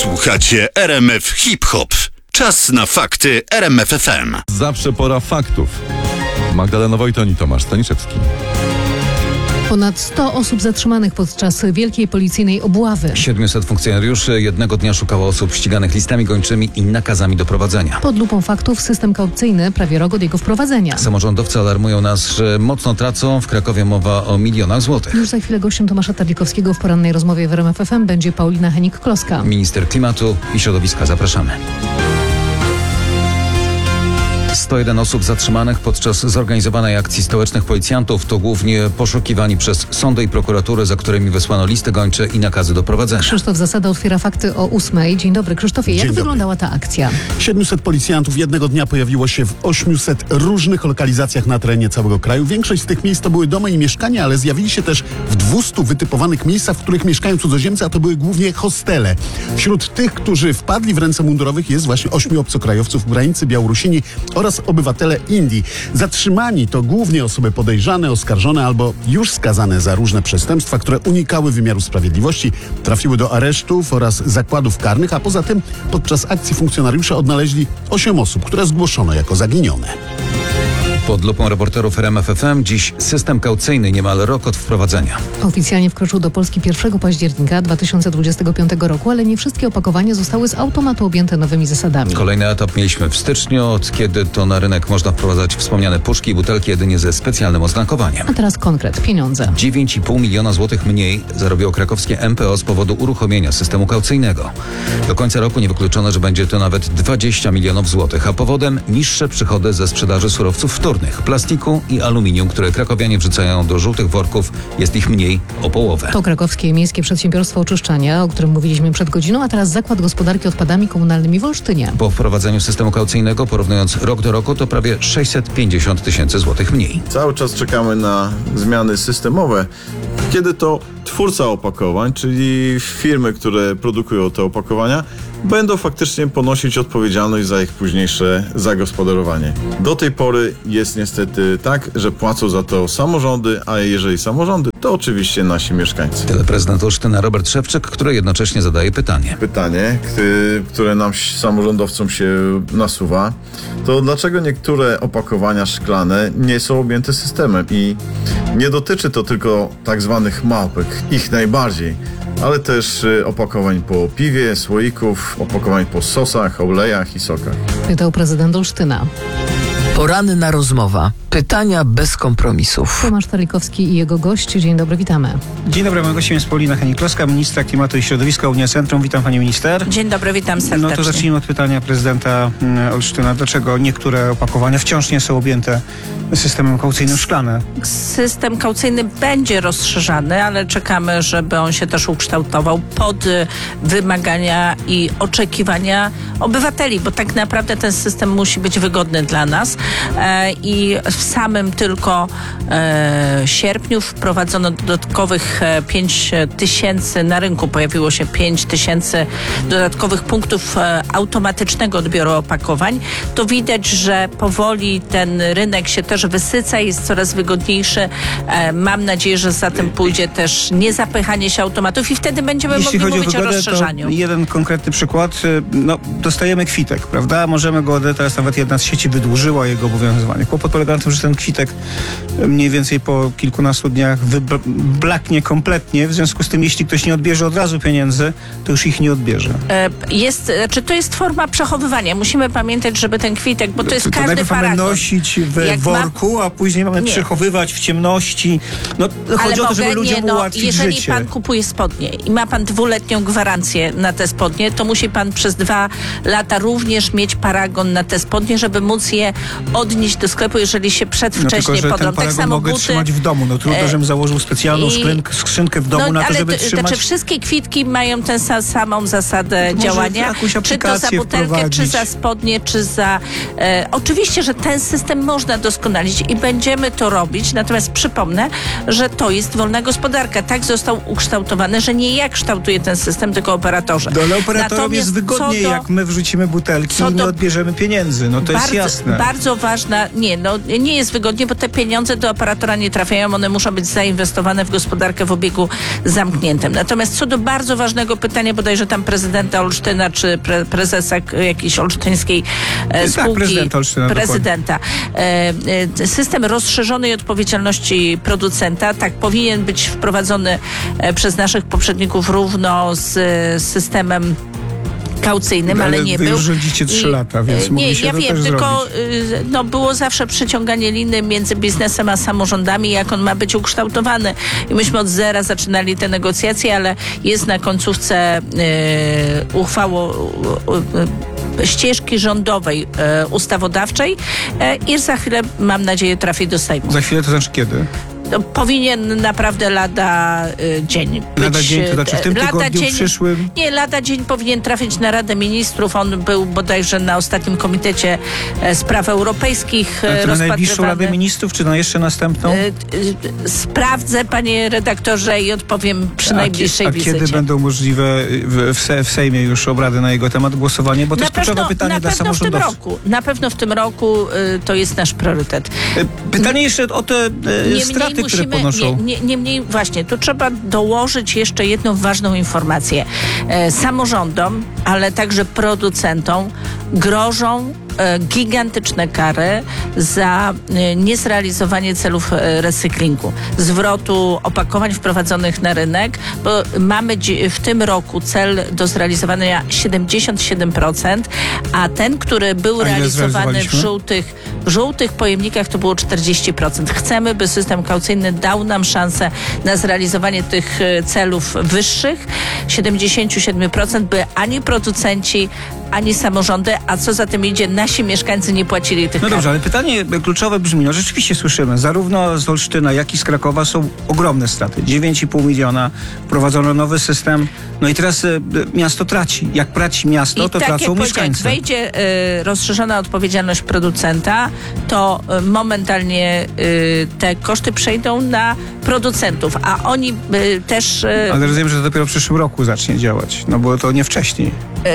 Słuchacie RMF Hip Hop. Czas na fakty RMF FM. Zawsze pora faktów. Magdalena Wojton i Tomasz Staniszewski. Ponad 100 osób zatrzymanych podczas wielkiej policyjnej obławy. 700 funkcjonariuszy jednego dnia szukało osób ściganych listami gończymi i nakazami doprowadzenia. Pod lupą faktów system kaucyjny prawie rok od jego wprowadzenia. Samorządowcy alarmują nas, że mocno tracą. W Krakowie mowa o milionach złotych. Już za chwilę gościem Tomasza Terlikowskiego w porannej rozmowie w RMF FM będzie Paulina Henik-Kloska. Minister klimatu i środowiska. Zapraszamy. 101 osób zatrzymanych podczas zorganizowanej akcji stołecznych policjantów to głównie poszukiwani przez sądy i prokuratury, za którymi wysłano listy gończe i nakazy doprowadzenia. Krzysztof Zasada otwiera fakty o 8:00. Dzień dobry, Krzysztofie. Jak wyglądała ta akcja? 700 policjantów jednego dnia pojawiło się w 800 różnych lokalizacjach na terenie całego kraju. Większość z tych miejsc to były domy i mieszkania, ale zjawili się też w 200 wytypowanych miejscach, w których mieszkają cudzoziemcy, a to były głównie hostele. Wśród tych, którzy wpadli w ręce mundurowych, jest właśnie 8 obcokrajowców, Ukraińcy, Białorusini oraz obywatele Indii. Zatrzymani to głównie osoby podejrzane, oskarżone albo już skazane za różne przestępstwa, które unikały wymiaru sprawiedliwości, trafiły do aresztów oraz zakładów karnych, a poza tym podczas akcji funkcjonariusze odnaleźli 8 osób, które zgłoszono jako zaginione. Pod lupą reporterów RMF FM dziś system kaucyjny niemal rok od wprowadzenia. Oficjalnie wkroczył do Polski 1 października 2025 roku, ale nie wszystkie opakowania zostały z automatu objęte nowymi zasadami. Kolejny etap mieliśmy w styczniu, od kiedy to na rynek można wprowadzać wspomniane puszki i butelki jedynie ze specjalnym oznakowaniem. A teraz konkret, pieniądze. 9,5 miliona złotych mniej zarobiło krakowskie MPO z powodu uruchomienia systemu kaucyjnego. Do końca roku niewykluczone, że będzie to nawet 20 milionów złotych, a powodem niższe przychody ze sprzedaży surowców wtórnych, plastiku i aluminium, które krakowianie wrzucają do żółtych worków. Jest ich mniej o połowę. To krakowskie miejskie przedsiębiorstwo oczyszczania, o którym mówiliśmy przed godziną, a teraz Zakład Gospodarki Odpadami Komunalnymi w Olsztynie. Po wprowadzeniu systemu kaucyjnego, porównując rok do roku, to prawie 650 tysięcy złotych mniej. Cały czas czekamy na zmiany systemowe, kiedy to twórca opakowań, czyli firmy, które produkują te opakowania, będą faktycznie ponosić odpowiedzialność za ich późniejsze zagospodarowanie. Do tej pory jest niestety tak, że płacą za to samorządy, a jeżeli samorządy, to oczywiście nasi mieszkańcy. Tyle prezydent Olsztyna Robert Szewczyk, który jednocześnie zadaje pytanie. Pytanie, które nam samorządowcom się nasuwa, to dlaczego niektóre opakowania szklane nie są objęte systemem? I nie dotyczy to tylko tak zwanych małpek, ich najbardziej, ale też opakowań po piwie, słoików, opakowań po sosach, olejach i sokach. Pytał prezydent Olsztyna. Poranna rozmowa. Pytania bez kompromisów. Tomasz Terlikowski i jego gość. Dzień dobry, witamy. Dzień dobry, moim gościem jest Paulina Henik-Kloska, ministra klimatu i środowiska Unia Centrum. Witam pani minister. Dzień dobry, witam serdecznie. No to zacznijmy od pytania prezydenta Olsztyna. Dlaczego niektóre opakowania wciąż nie są objęte systemem kaucyjnym szklane? System kaucyjny będzie rozszerzany, ale czekamy, żeby on się też ukształtował pod wymagania i oczekiwania obywateli, bo tak naprawdę ten system musi być wygodny dla nas i w samym tylko sierpniu wprowadzono dodatkowych 5 tysięcy, na rynku pojawiło się 5 tysięcy dodatkowych punktów automatycznego odbioru opakowań. To widać, że powoli ten rynek się też wysyca, jest coraz wygodniejszy. Mam nadzieję, że za tym pójdzie też niezapychanie się automatów i wtedy będziemy mogli mówić o rozszerzaniu. To jeden konkretny przykład. No, dostajemy kwitek, prawda? Możemy go odebrać, teraz nawet jedna z sieci wydłużyła jego obowiązywanie. Kłopot polega na tym, że ten kwitek mniej więcej po kilkunastu dniach blaknie kompletnie. W związku z tym, jeśli ktoś nie odbierze od razu pieniędzy, to już ich nie odbierze. To jest forma przechowywania. Musimy pamiętać, żeby ten kwitek, bo to jest każdy najpierw paragon. mamy nosić w worku, a później mamy przechowywać w ciemności. No, chodzi o to, żeby ludziom ułatwić jeżeli życie. pan kupuje spodnie i ma pan 2-letnią gwarancję na te spodnie, to musi pan przez 2 lata również mieć paragon na te spodnie, żeby móc je odnieść do sklepu, jeżeli się przedwcześnie podrą. tak Ten samo mogę buty. trzymać w domu. No trudno, żebym założył specjalną skrzynkę w domu na to, żeby trzymać. Znaczy wszystkie kwitki mają tę samą zasadę działania. Czy to za butelkę, czy za spodnie, czy za... oczywiście, że ten system można doskonalić i będziemy to robić, natomiast przypomnę, że to jest wolna gospodarka. Tak został ukształtowany, że nie ja kształtuję ten system, tylko operatorzy. No, ale operatorom jest wygodniej, jak my wrzucimy butelki i nie odbierzemy pieniędzy. No to jest jasne. Bardzo bardzo ważna, nie jest wygodnie, bo te pieniądze do operatora nie trafiają, one muszą być zainwestowane w gospodarkę w obiegu zamkniętym. Natomiast co do bardzo ważnego pytania, bodajże tam prezydenta Olsztyna, czy prezesa jakiejś olsztyńskiej spółki, prezydenta. System rozszerzonej odpowiedzialności producenta, tak, powinien być wprowadzony przez naszych poprzedników równo z systemem kaucyjnym, ale nie wy był. Już rządzicie 3 lata, więc mogliście to też tylko zrobić. było zawsze przeciąganie liny między biznesem a samorządami, jak on ma być ukształtowany. I myśmy od zera zaczynali te negocjacje, ale jest na końcówce ścieżki rządowej, ustawodawczej i za chwilę, mam nadzieję, trafi do Sejmu. Za chwilę, to znaczy kiedy? Powinien naprawdę lada dzień być. Lada dzień, to znaczy w tym tygodniu przyszłym? Nie, lada dzień powinien trafić na Radę Ministrów. On był bodajże na ostatnim Komitecie Spraw Europejskich rozpatrywany. Na najbliższą Radę Ministrów, czy na jeszcze następną? Sprawdzę, panie redaktorze, i odpowiem przy najbliższej wizycie. A kiedy będą możliwe w Sejmie już obrady na jego temat, głosowanie? Bo to jest kluczowe pytanie dla samorządowców. Na pewno w tym roku to jest nasz priorytet. Pytanie jeszcze o te straty, które ponoszą. Niemniej właśnie, tu trzeba dołożyć jeszcze jedną ważną informację. Samorządom, ale także producentom grożą gigantyczne kary za niezrealizowanie celów recyklingu, zwrotu opakowań wprowadzonych na rynek, bo mamy w tym roku cel do zrealizowania 77%, a ten, który był realizowany w żółtych pojemnikach, to było 40%. Chcemy, by system kaucyjny dał nam szansę na zrealizowanie tych celów wyższych, 77%, by ani producenci, ani samorządy, a co za tym idzie, nasi mieszkańcy nie płacili tych kar. Dobrze, ale pytanie kluczowe brzmi, rzeczywiście słyszymy, zarówno z Olsztyna, jak i z Krakowa są ogromne straty. 9,5 miliona, wprowadzono nowy system, i teraz miasto traci. Jak traci miasto, to tracą mieszkańcy. Jak wejdzie rozszerzona odpowiedzialność producenta, to momentalnie te koszty przejdą na producentów, a oni też... Ale rozumiem, że to dopiero w przyszłym roku zacznie działać, bo to nie wcześniej.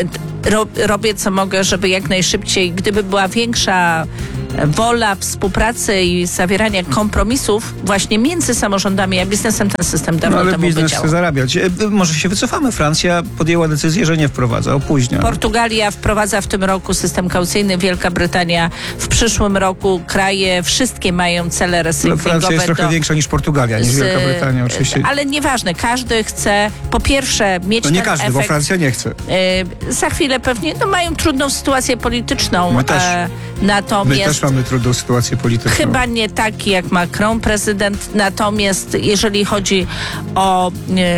Robię co mogę, żeby jak najszybciej, gdyby była większa wola współpracy i zawierania kompromisów właśnie między samorządami a biznesem, ten system dawno ale temu biznes by chce zarabiać. Może się wycofamy. Francja podjęła decyzję, że nie wprowadza, opóźnia. Portugalia wprowadza w tym roku system kaucyjny, Wielka Brytania w przyszłym roku. Kraje wszystkie mają cele recyklingowe. Francja jest trochę większa niż Portugalia, niż Wielka Brytania oczywiście. Ale nieważne, każdy chce po pierwsze mieć ten nie każdy, efekt. bo Francja nie chce. Za chwilę pewnie mają trudną sytuację polityczną. My też. Natomiast My też mamy trudną sytuację polityczną. Chyba nie taki jak Macron, prezydent. Natomiast jeżeli chodzi o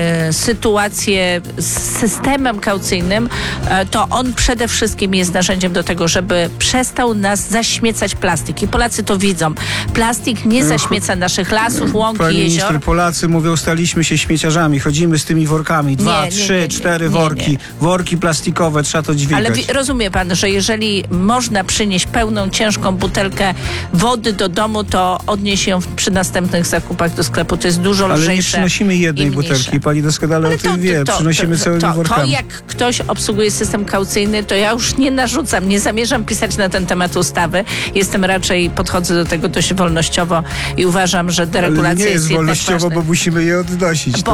sytuację z systemem kaucyjnym, to on przede wszystkim jest narzędziem do tego, żeby przestał nas zaśmiecać plastik. I Polacy to widzą. Plastik nie zaśmieca naszych lasów, łąk i jezior. Minister, Polacy mówią, staliśmy się śmieciarzami, chodzimy z tymi workami. 2, 3, 4 worki. Worki plastikowe, trzeba to dźwigać. Ale rozumie pan, że jeżeli można przynieść pełną, ciężką butelkę wody do domu, to odnieść ją przy następnych zakupach do sklepu. To jest dużo lżejsze. Ale nie przynosimy jednej butelki. Pani doskonale o tym wie. Przynosimy całymi workami. To jak ktoś obsługuje system kaucyjny, to ja już nie narzucam, nie zamierzam pisać na ten temat ustawy. Podchodzę do tego dość wolnościowo i uważam, że deregulacja jest wolnościowo, bo musimy je odnosić.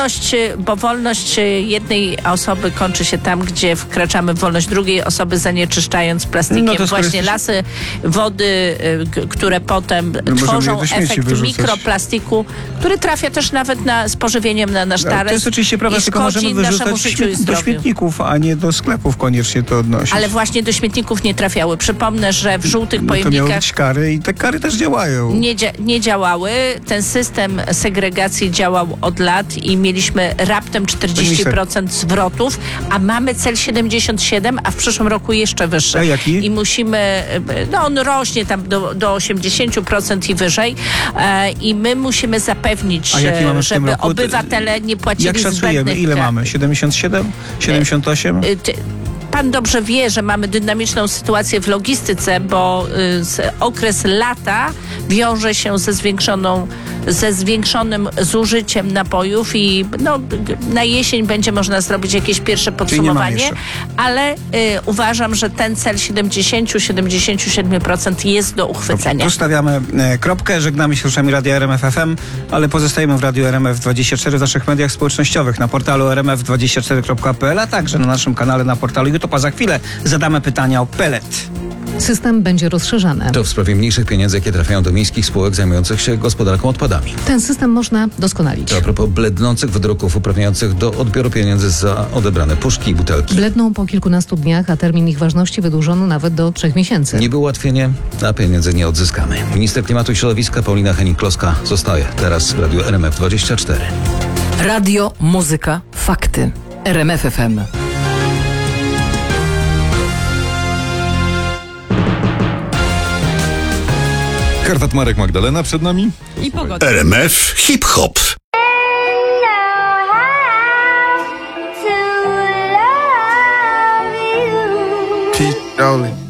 Bo wolność jednej osoby kończy się tam, gdzie wkraczamy w wolność drugiej osoby, zanieczyszczając plastikiem właśnie lasy, wody, które potem tworzą efekt mikroplastiku, który trafia też nawet z pożywieniem na nasz taras. To jest oczywiście prawda, tylko możemy wyrzucać do śmietników, a nie do sklepów koniecznie to odnosić. Ale właśnie do śmietników nie trafiały. Przypomnę, że w żółtych pojemnikach... To miały być kary i te kary też działają. Nie działały. Ten system segregacji działał od lat i mieliśmy raptem 40% zwrotów, a mamy cel 77%, a w przyszłym roku jeszcze wyższy. A jaki? I musimy... on rośnie tam do 80% i wyżej i my musimy zapewnić, żeby obywatele nie płacili Jak szacujemy? Ile mamy? 77? 78? Pan dobrze wie, że mamy dynamiczną sytuację w logistyce, bo okres lata wiąże się ze zwiększonym zużyciem napojów i na jesień będzie można zrobić jakieś pierwsze podsumowanie, ale uważam, że ten cel 70-77% jest do uchwycenia. Tu stawiamy kropkę, żegnamy się z słuchaczami Radia RMF FM, ale pozostajemy w Radiu RMF24 w naszych mediach społecznościowych, na portalu rmf24.pl, a także na naszym kanale na portalu YouTube. A za chwilę zadamy pytania o pellet. System będzie rozszerzany. To w sprawie mniejszych pieniędzy, jakie trafiają do miejskich spółek zajmujących się gospodarką odpadami. Ten system można doskonalić. To a propos blednących wydruków uprawniających do odbioru pieniędzy za odebrane puszki i butelki. Bledną po kilkunastu dniach, a termin ich ważności wydłużono nawet do 3 miesięcy. Niby ułatwienie, a pieniędzy nie odzyskamy. Minister Klimatu i Środowiska Paulina Henning-Kloska zostaje teraz w Radiu RMF24. Radio, muzyka, fakty. RMF FM. Kartat Marek Magdalena przed nami. I pogoda. RMF Hip-Hop. Keep rolling.